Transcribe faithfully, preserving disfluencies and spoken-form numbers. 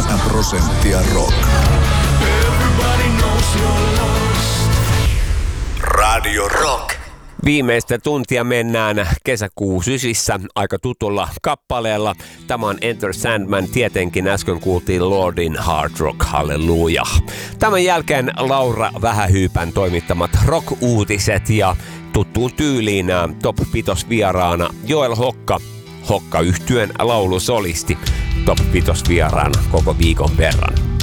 sata prosenttia rock. Radio Rock. Viimeistä tuntia mennään kesäkuun sysissä aika tutulla kappaleella. Tämä on Enter Sandman, tietenkin äsken kuultiin Lordin Hard Rock, halleluja. Tämän jälkeen Laura Vähähyypän toimittamat rock-uutiset ja tuttuun tyyliin Top viisi vieraana Joel Hokka, Hokka-yhtyeen laulusolisti Top viisi vieraana koko viikon verran.